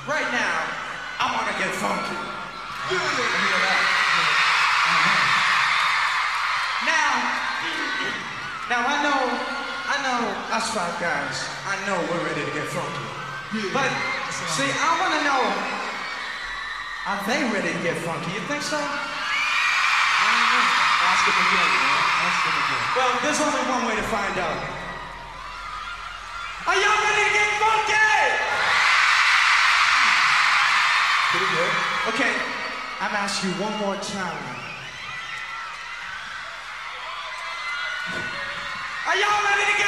Right now, I want to get funky. I hear that. Now I know us five guys, I know we're ready to get funky. But, see, I want to know, are they ready to get funky? You think so? I don't know. Ask them again, man. Ask them again. Well, there's only one way to find out. Are y'all ready to get funky? Pretty good. Okay, I'm asking you one more time. Are y'all ready to get